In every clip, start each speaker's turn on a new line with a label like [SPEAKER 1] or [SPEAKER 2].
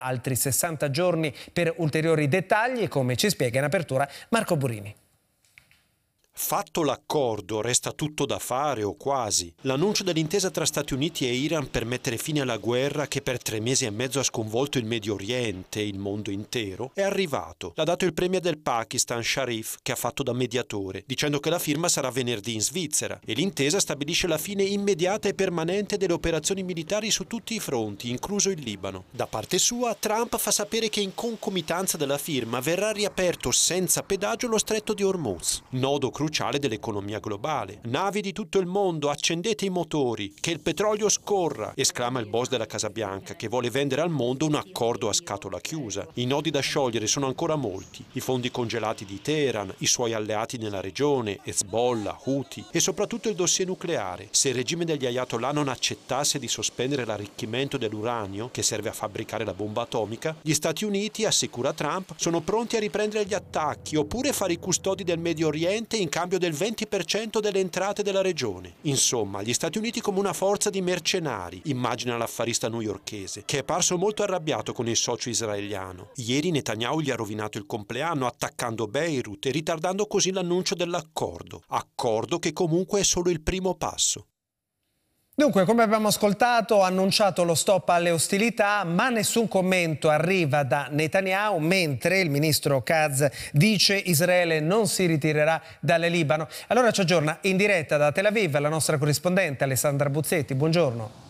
[SPEAKER 1] altri 60 giorni per ulteriori dettagli, come ci spiega in apertura Marco Burini.
[SPEAKER 2] Fatto l'accordo, resta tutto da fare o quasi. L'annuncio dell'intesa tra Stati Uniti e Iran per mettere fine alla guerra che per 3 mesi e mezzo ha sconvolto il Medio Oriente e il mondo intero è arrivato. L'ha dato il premier del Pakistan, Sharif, che ha fatto da mediatore, dicendo che la firma sarà venerdì in Svizzera e l'intesa stabilisce la fine immediata e permanente delle operazioni militari su tutti i fronti, incluso il Libano. Da parte sua, Trump fa sapere che in concomitanza della firma verrà riaperto senza pedaggio lo stretto di Hormuz, nodo cruciale dell'economia globale. Navi di tutto il mondo, accendete i motori, che il petrolio scorra, esclama il boss della Casa Bianca, che vuole vendere al mondo un accordo a scatola chiusa. I nodi da sciogliere sono ancora molti: i fondi congelati di Teheran, i suoi alleati nella regione, Hezbollah, Houthi e soprattutto il dossier nucleare. Se il regime degli Ayatollah non accettasse di sospendere l'arricchimento dell'uranio, che serve a fabbricare la bomba atomica, gli Stati Uniti, assicura Trump, sono pronti a riprendere gli attacchi oppure fare i custodi del Medio Oriente in cambio del 20% delle entrate della regione. Insomma, gli Stati Uniti come una forza di mercenari, immagina l'affarista newyorkese, che è parso molto arrabbiato con il socio israeliano. Ieri Netanyahu gli ha rovinato il compleanno attaccando Beirut e ritardando così l'annuncio dell'accordo. Accordo che comunque è solo il primo passo.
[SPEAKER 1] Dunque, come abbiamo ascoltato, ha annunciato lo stop alle ostilità, ma nessun commento arriva da Netanyahu, mentre il ministro Katz dice Israele non si ritirerà dal Libano. Allora ci aggiorna in diretta da Tel Aviv la nostra corrispondente Alessandra Buzzetti. Buongiorno.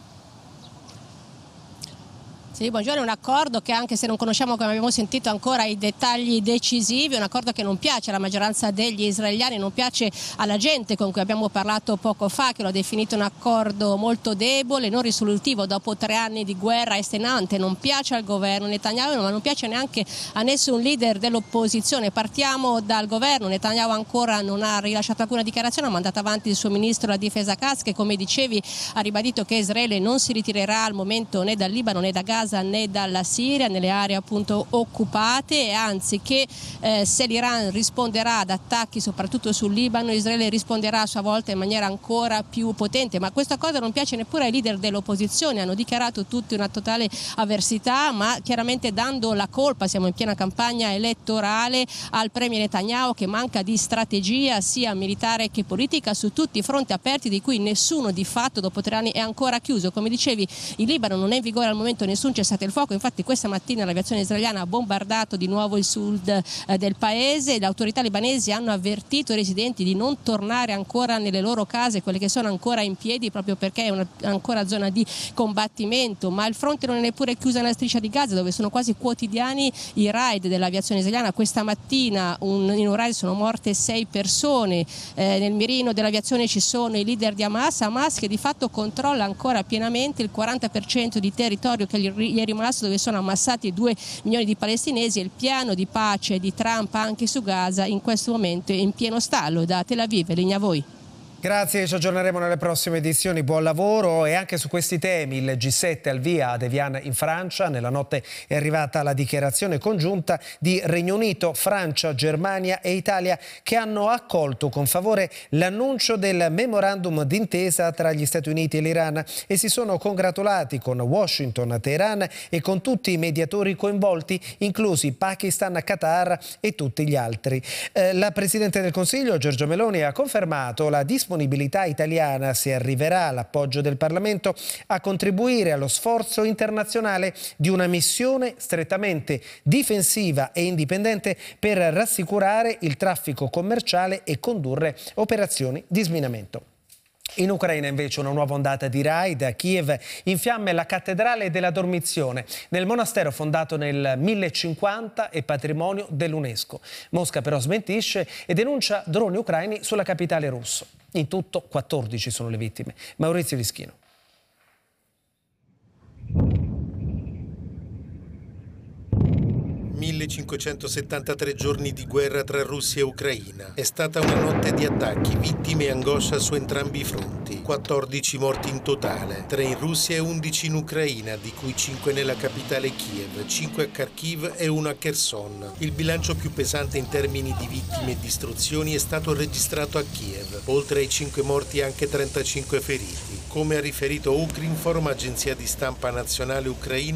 [SPEAKER 3] Sì, buongiorno, è un accordo che, anche se non conosciamo, come abbiamo sentito, ancora i dettagli decisivi, è un accordo che non piace alla maggioranza degli israeliani, non piace alla gente con cui abbiamo parlato poco fa, che lo ha definito un accordo molto debole, non risolutivo dopo 3 anni di guerra estenuante. Non piace al governo Netanyahu, ma non piace neanche a nessun leader dell'opposizione. Partiamo dal governo. Netanyahu ancora non ha rilasciato alcuna dichiarazione, ha mandato avanti il suo ministro della difesa Katz, che, come dicevi, ha ribadito che Israele non si ritirerà al momento né dal Libano né da Gaza né dalla Siria, nelle aree appunto occupate, e anzi che se l'Iran risponderà ad attacchi soprattutto sul Libano, Israele risponderà a sua volta in maniera ancora più potente. Ma questo accordo non piace neppure ai leader dell'opposizione, hanno dichiarato tutti una totale avversità, ma chiaramente dando la colpa, siamo in piena campagna elettorale, al premier Netanyahu, che manca di strategia sia militare che politica su tutti i fronti aperti, di cui nessuno di fatto dopo 3 anni è ancora chiuso. Come dicevi, in Libano non è in vigore al momento nessun cessate il fuoco, infatti questa mattina l'aviazione israeliana ha bombardato di nuovo il sud del paese. Le autorità libanesi hanno avvertito i residenti di non tornare ancora nelle loro case, quelle che sono ancora in piedi, proprio perché è ancora zona di combattimento. Ma il fronte non è neppure chiusa nella striscia di Gaza, dove sono quasi quotidiani i raid dell'aviazione israeliana. Questa mattina in un raid sono morte 6 persone, nel mirino dell'aviazione ci sono i leader di Hamas che di fatto controlla ancora pienamente il 40% di territorio che gli è rimasto, dove sono ammassati 2 milioni di palestinesi, e il piano di pace di Trump anche su Gaza in questo momento è in pieno stallo. Da Tel Aviv, linea a voi.
[SPEAKER 1] Grazie, ci aggiorneremo nelle prossime edizioni, buon lavoro. E anche su questi temi il G7 al via ad Evian in Francia. Nella notte è arrivata la dichiarazione congiunta di Regno Unito, Francia, Germania e Italia, che hanno accolto con favore l'annuncio del memorandum d'intesa tra gli Stati Uniti e l'Iran e si sono congratulati con Washington, Teheran e con tutti i mediatori coinvolti, inclusi Pakistan, Qatar e tutti gli altri. La Presidente del Consiglio, Giorgia Meloni, ha confermato la disponibilità italiana, se arriverà l'appoggio del Parlamento, a contribuire allo sforzo internazionale di una missione strettamente difensiva e indipendente per rassicurare il traffico commerciale e condurre operazioni di sminamento. In Ucraina invece una nuova ondata di raid. A Kiev in fiamme la cattedrale della Dormizione, nel monastero fondato nel 1050 e patrimonio dell'UNESCO. Mosca però smentisce e denuncia droni ucraini sulla capitale russa. In tutto 14 sono le vittime. Maurizio Lischino.
[SPEAKER 4] 1573 giorni di guerra tra Russia e Ucraina. È stata una notte di attacchi, vittime e angoscia su entrambi i fronti. 14 morti in totale, 3 in Russia e 11 in Ucraina, di cui 5 nella capitale Kiev, 5 a Kharkiv e 1 a Kherson. Il bilancio più pesante in termini di vittime e distruzioni è stato registrato a Kiev. Oltre ai 5 morti anche 35 feriti. Come ha riferito Ukrinform, agenzia di stampa nazionale ucraina,